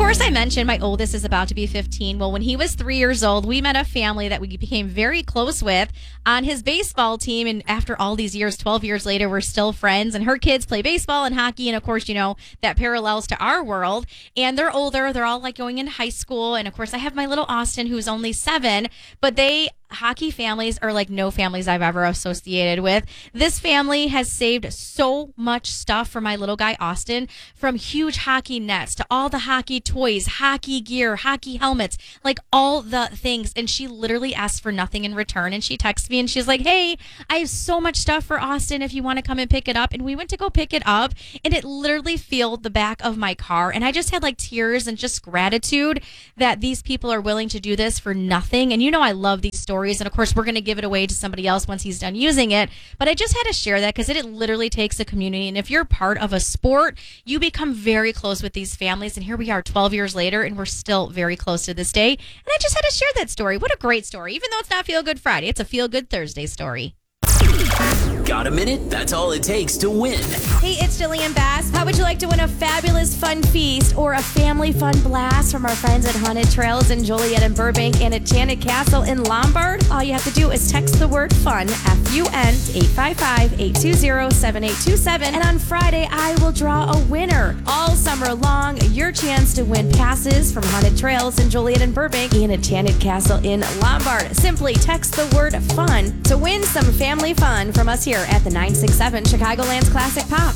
course, I mentioned my oldest is about to be 15. Well, when he was 3 years old, we met a family that we became very close with on his baseball team. And after all these years, 12 years later, we're still friends. And her kids play baseball and hockey. And of course, you know, that parallels to our world. And they're older. They're all like going in high school. And of course, I have my little Austin, who's only 7. But hockey families are like no families I've ever associated with. This family has saved so much stuff for my little guy, Austin, from huge hockey nets to all the hockey toys, hockey gear, hockey helmets, like all the things. And she literally asked for nothing in return. And she texts me and she's like, hey, I have so much stuff for Austin if you want to come and pick it up. And we went to go pick it up and it literally filled the back of my car. And I just had like tears and just gratitude that these people are willing to do this for nothing. And you know, I love these stories. And of course, we're going to give it away to somebody else once he's done using it. But I just had to share that because it literally takes a community. And if you're part of a sport, you become very close with these families. And here we are 12 years later, and we're still very close to this day. And I just had to share that story. What a great story. Even though it's not Feel Good Friday, it's a Feel Good Thursday story. Got a minute? That's all it takes to win. Hey, it's Jillian Bass. How would you like to win a fabulous fun feast or a family fun blast from our friends at Haunted Trails in Joliet and Burbank and Enchanted Castle in Lombard? All you have to do is text the word FUN, F-U-N, to 855-820-7827. And on Friday, I will draw a winner. All summer long, your chance to win passes from Haunted Trails in Joliet and Burbank and Enchanted Castle in Lombard. Simply text the word FUN to win some family fun from us here at the 967 Chicagoland's Classic Pop.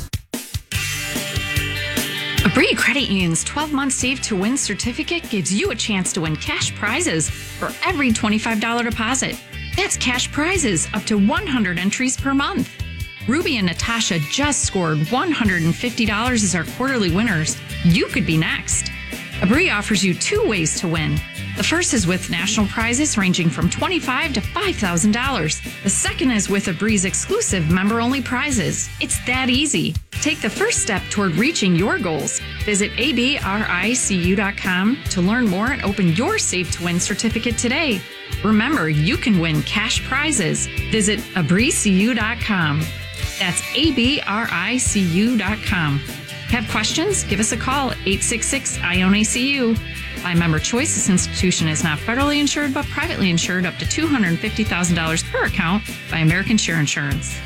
Abri Credit Union's 12-month Save to Win certificate gives you a chance to win cash prizes for every $25 deposit. That's cash prizes up to 100 entries per month. Ruby and Natasha just scored $150 as our quarterly winners. You could be next. Abri offers you 2 ways to win. The first is with national prizes ranging from $25 to $5,000. The second is with Abri's exclusive member-only prizes. It's that easy. Take the first step toward reaching your goals. Visit abricu.com to learn more and open your Save to Win certificate today. Remember, you can win cash prizes. Visit abricu.com. That's abricu.com. Have questions? Give us a call at 866-IOWN-ACU. By member choice, this institution is not federally insured, but privately insured up to $250,000 per account by American Share Insurance.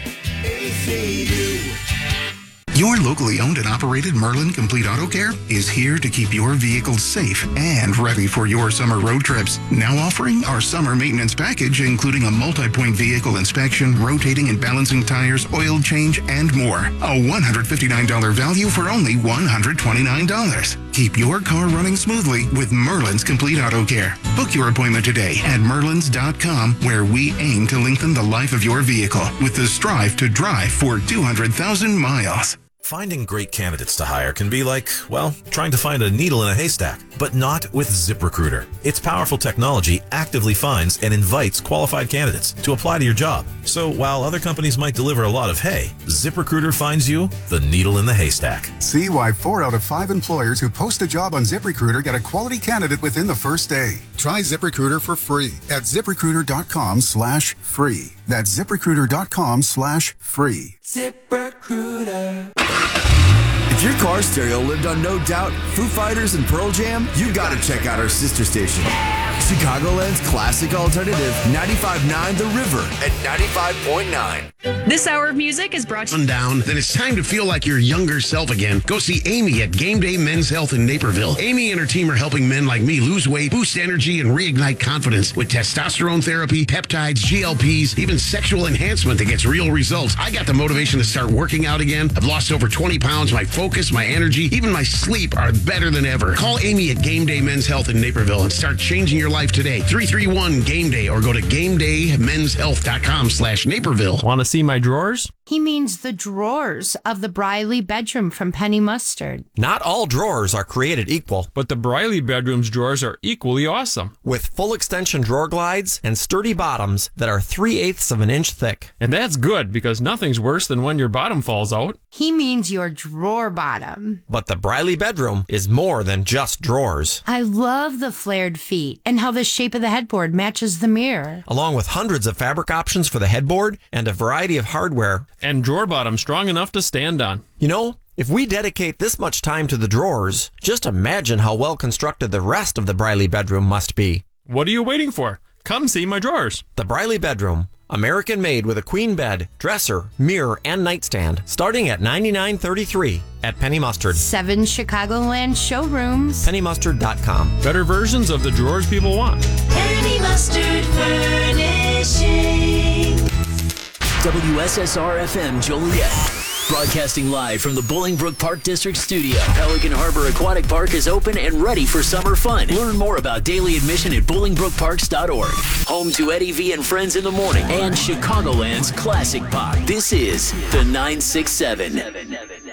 Your locally owned and operated Merlin Complete Auto Care is here to keep your vehicles safe and ready for your summer road trips. Now offering our summer maintenance package, including a multi-point vehicle inspection, rotating and balancing tires, oil change, and more. A $159 value for only $129. Keep your car running smoothly with Merlin's Complete Auto Care. Book your appointment today at merlins.com, where we aim to lengthen the life of your vehicle with the strive to drive for 200,000 miles. Finding great candidates to hire can be like, well, trying to find a needle in a haystack, but not with ZipRecruiter. Its powerful technology actively finds and invites qualified candidates to apply to your job. So while other companies might deliver a lot of hay, ZipRecruiter finds you the needle in the haystack. See why 4 out of 5 employers who post a job on ZipRecruiter get a quality candidate within the first day. Try ZipRecruiter for free at ZipRecruiter.com/free. That's ZipRecruiter.com/free. ZipRecruiter. If your car stereo lived on No Doubt, Foo Fighters, and Pearl Jam, you gotta check out our sister station, Chicagoland's classic alternative, 95.9 The River at 95.9. This hour of music is brought to you. Down, then it's time to feel like your younger self again. Go see Amy at Game Day Men's Health in Naperville. Amy and her team are helping men like me lose weight, boost energy, and reignite confidence with testosterone therapy, peptides, GLPs, even sexual enhancement that gets real results. I got the motivation to start working out again. I've lost over 20 pounds. My focus, my energy, even my sleep are better than ever. Call Amy at Game Day Men's Health in Naperville and start changing your life today. 331-GAME-DAY or go to GameDayMen'sHealth.com/Naperville. Want to see my drawers? He means the drawers of the Briley bedroom from Penny Mustard. Not all drawers are created equal, but the Briley bedroom's drawers are equally awesome. With full extension drawer glides and sturdy bottoms that are 3/8 of an inch thick. And that's good because nothing's worse than when your bottom falls out. He means your drawer bottom. But the Briley bedroom is more than just drawers. I love the flared feet and how the shape of the headboard matches the mirror. Along with hundreds of fabric options for the headboard and a variety of hardware. And drawer bottom strong enough to stand on. You know, If we dedicate this much time to the drawers, just imagine how well constructed the rest of the Briley bedroom must be. What are you waiting for? Come see my drawers. The Briley bedroom, American made with a queen bed, dresser, mirror, and nightstand, starting at $99.33 at Penny Mustard. 7 Chicagoland showrooms. PennyMustard.com. Better versions of the drawers people want. Penny Mustard Furnishing. WSSR FM Joliet. Broadcasting live from the Bolingbrook Park District Studio. Pelican Harbor Aquatic Park is open and ready for summer fun. Learn more about daily admission at BolingbrookParks.org. Home to Eddie V and Friends in the Morning and Chicagoland's Classic Pop. This is the 967.